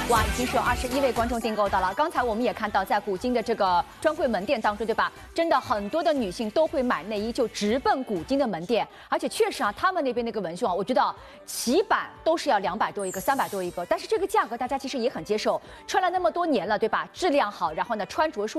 哇，已经是有21位观众订购到了。刚才我们也看到，在古今的这个专柜门店当中，对吧？真的很多的女性都会买内衣，就直奔古今的门店。而且确实啊，他们那边那个文胸啊，我知道起版都是要200多一个，300多一个，但是这个价格大家其实也很接受，穿了那么多年了，对吧？质量好，然后呢，穿着舒